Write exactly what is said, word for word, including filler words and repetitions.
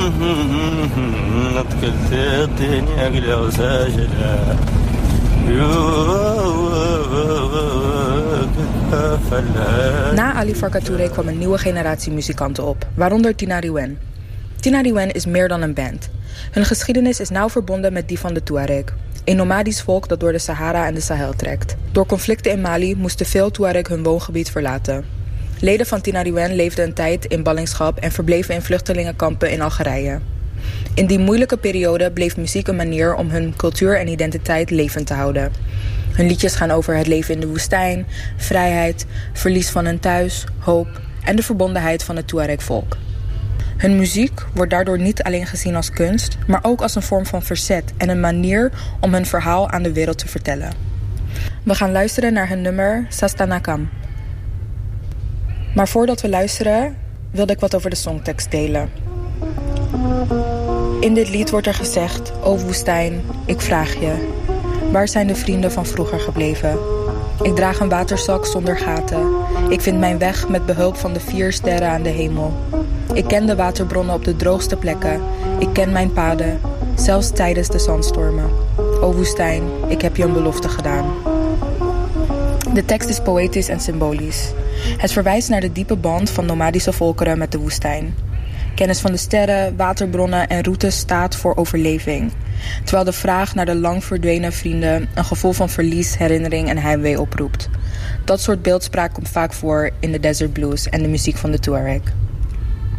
Na Ali Farka Touré kwam een nieuwe generatie muzikanten op, waaronder Tinariwen. Tinariwen is meer dan een band. Hun geschiedenis is nauw verbonden met die van de Tuareg, een nomadisch volk dat door de Sahara en de Sahel trekt. Door conflicten in Mali moesten veel Tuareg hun woongebied verlaten. Leden van Tinariwen leefden een tijd in ballingschap en verbleven in vluchtelingenkampen in Algerije. In die moeilijke periode bleef muziek een manier om hun cultuur en identiteit levend te houden. Hun liedjes gaan over het leven in de woestijn, vrijheid, verlies van hun thuis, hoop en de verbondenheid van het Tuareg-volk. Hun muziek wordt daardoor niet alleen gezien als kunst, maar ook als een vorm van verzet en een manier om hun verhaal aan de wereld te vertellen. We gaan luisteren naar hun nummer Sastanakam. Maar voordat we luisteren, wilde ik wat over de songtekst delen. In dit lied wordt er gezegd: O woestijn, ik vraag je, waar zijn de vrienden van vroeger gebleven? Ik draag een waterzak zonder gaten. Ik vind mijn weg met behulp van de vier sterren aan de hemel. Ik ken de waterbronnen op de droogste plekken. Ik ken mijn paden, zelfs tijdens de zandstormen. O woestijn, ik heb je een belofte gedaan. De tekst is poëtisch en symbolisch. Het verwijst naar de diepe band van nomadische volkeren met de woestijn. Kennis van de sterren, waterbronnen en routes staat voor overleving. Terwijl de vraag naar de lang verdwenen vrienden een gevoel van verlies, herinnering en heimwee oproept. Dat soort beeldspraak komt vaak voor in de desert blues en de muziek van de Tuareg.